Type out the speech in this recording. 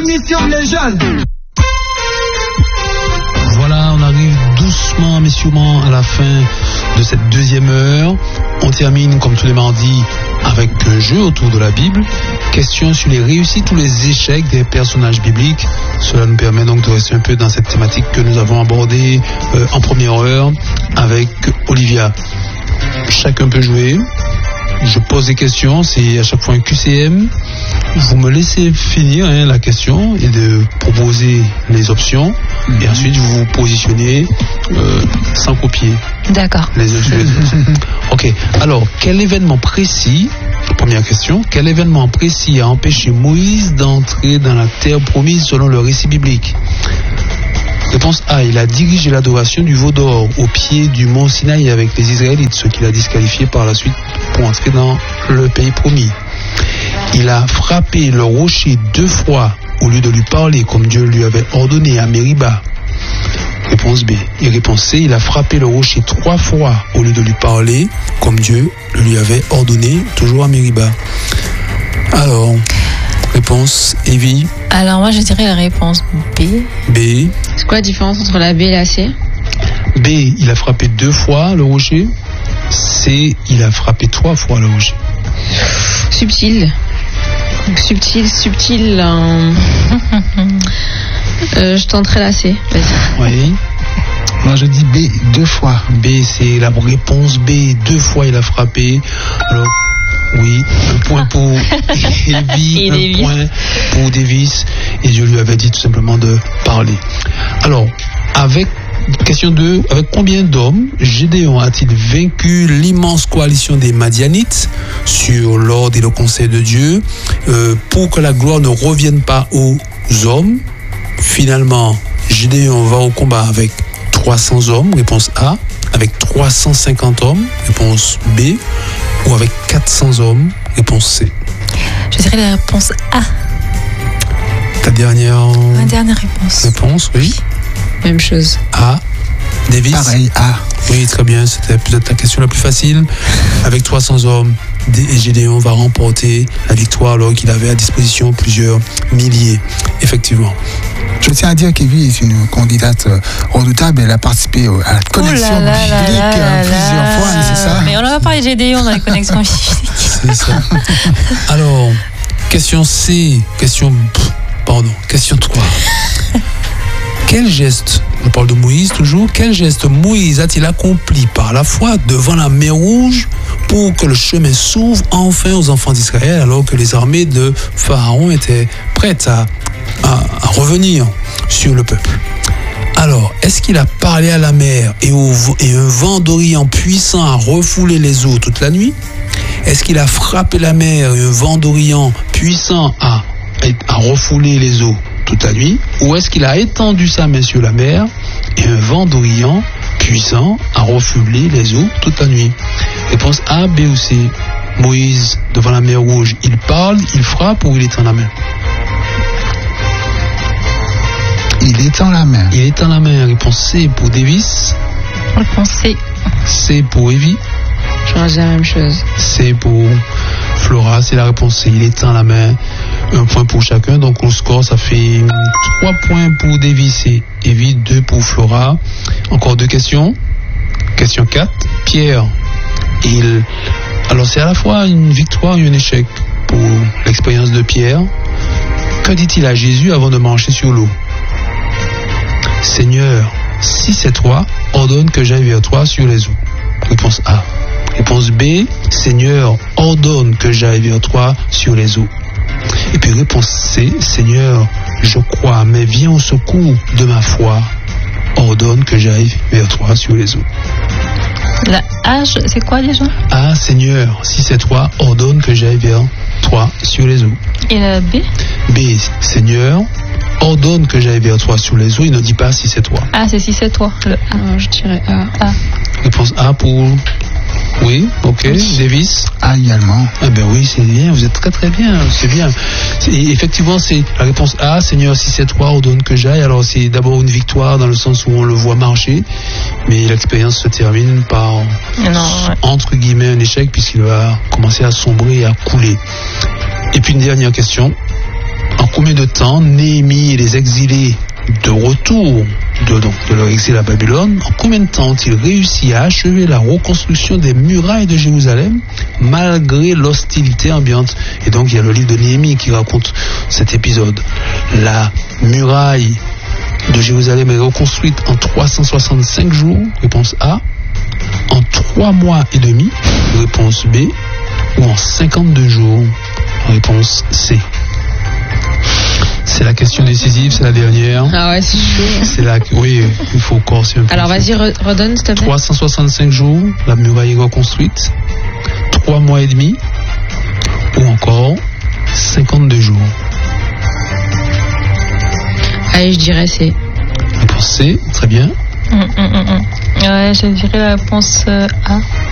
l'émission Les Jeunes. Voilà, on arrive doucement mais sûrement à la fin de cette deuxième heure. On termine comme tous les mardis avec un jeu autour de la Bible. Question sur les réussites ou les échecs des personnages bibliques. Cela nous permet donc de rester un peu dans cette thématique que nous avons abordée en première heure avec Olivia. Chacun peut jouer. Je pose des questions, c'est à chaque fois un QCM. Vous me laissez finir la question et de proposer les options. Et ensuite, vous vous positionnez sans copier. D'accord. Les uns sur les autres. Ok. Alors, quel événement précis, première question, quel événement précis a empêché Moïse d'entrer dans la terre promise selon le récit biblique? Réponse A, il a dirigé l'adoration du veau d'or au pied du mont Sinaï avec les Israélites, ce qui l'a disqualifié par la suite pour entrer dans le pays promis. Il a frappé le rocher 2 fois au lieu de lui parler comme Dieu lui avait ordonné à Mériba. Réponse B. Et réponse C, il a frappé le rocher 3 fois au lieu de lui parler comme Dieu lui avait ordonné, toujours à Mériba. Alors, réponse Evie. Alors moi je dirais la réponse B. B. C'est quoi la différence entre la B et la C? B, il a frappé 2 fois le rocher. C, il a frappé 3 fois le rocher. Subtil. Je tenterai la C. Vas-y. Oui. Moi je dis B, 2 fois. B, c'est la réponse B. 2 fois il a frappé. Alors, oui, un point pour Evie, un point pour Davis. Et Dieu lui avait dit tout simplement de parler. Alors, question 2, avec combien d'hommes Gédéon a-t-il vaincu l'immense coalition des Madianites sur l'ordre et le conseil de Dieu pour que la gloire ne revienne pas aux hommes? Finalement, Gédéon va au combat avec 300 hommes, réponse A, avec 350 hommes, réponse B, ou avec 400 hommes, réponse C. Je dirais la réponse A. Ta dernière... Ma dernière réponse. Réponse, oui. Même chose. A. Davis. Pareil, A. Oui, très bien, c'était peut-être la question la plus facile. Avec 300 hommes, Gédéon va remporter la victoire alors qu'il avait à disposition plusieurs milliers, effectivement. Je tiens à dire qu'Evie est une candidate redoutable. Elle a participé à la connexion biblique plusieurs fois, c'est ça? Mais on n'a pas parlé de Gédéon dans les connexions bibliques. C'est ça. Alors, question C, question 3. Quel geste, je parle de Moïse toujours, quel geste Moïse a-t-il accompli par la foi devant la mer Rouge pour que le chemin s'ouvre enfin aux enfants d'Israël alors que les armées de Pharaon étaient prêtes à revenir sur le peuple? Alors, est-ce qu'il a parlé à la mer et un vent d'Orient puissant a refoulé les eaux toute la nuit? Est-ce qu'il a frappé la mer et un vent d'Orient puissant a refoulé les eaux toute la nuit? Ou est-ce qu'il a étendu sa main sur la mer et un vent d'Orient puissant a refoulé les eaux toute la nuit? Réponse A, B ou C. Moïse, devant la mer Rouge, il parle, il frappe ou il étend la main? Il étend la main. Il étend la main. Réponse C pour Davis. Réponse C. C pour Evie. Je pense la même chose. C pour Flora, c'est la réponse C. Il étend la main. 1 point pour chacun. Donc au score, ça fait 3 points pour Davis et Evie, 2 pour Flora. Encore 2 questions. Question 4. Pierre, alors c'est à la fois une victoire et un échec pour l'expérience de Pierre. Que dit-il à Jésus avant de marcher sur l'eau? Seigneur, si c'est toi, ordonne que j'aille vers toi sur les eaux. Réponse A. Réponse B, Seigneur, ordonne que j'aille vers toi sur les eaux. Et puis réponse C, Seigneur, je crois, mais viens au secours de ma foi. Ordonne que j'aille vers toi sur les eaux. La A, c'est quoi déjà? A, Seigneur, si c'est toi, ordonne que j'aille vers toi sur les eaux. Et la B? B, Seigneur, ordonne que j'aille vers toi sur les eaux. Il ne dit pas si c'est toi. Ah, c'est si c'est toi, le A. Non, je dirais A. Réponse A pour... Oui, ok. Davis? A également. Ah ben oui, c'est bien, vous êtes très très bien, c'est bien. Effectivement, c'est la réponse A, Seigneur, si c'est toi, ordonne que j'aille. Alors c'est d'abord une victoire dans le sens où on le voit marcher, mais l'expérience se termine par, entre guillemets, un échec puisqu'il va commencer à sombrer et à couler. Et puis une dernière question. En combien de temps Néhémie et les exilés de retour de leur exil à Babylone, en combien de temps ont-ils réussi à achever la reconstruction des murailles de Jérusalem malgré l'hostilité ambiante? Et donc il y a le livre de Néhémie qui raconte cet épisode. La muraille de Jérusalem est reconstruite en 365 jours, réponse A, en 3 mois et demi, réponse B, ou en 52 jours, réponse C. C'est la question décisive, c'est la dernière. Ah ouais, c'est chaud. C'est là que, oui, il faut corser un peu. Alors vas-y, redonne s'il te plaît. 365 jours, la muraille est reconstruite. 3 mois et demi, ou encore 52 jours. Allez, je dirais C. Réponse C, très bien. Ouais, je dirais la réponse A.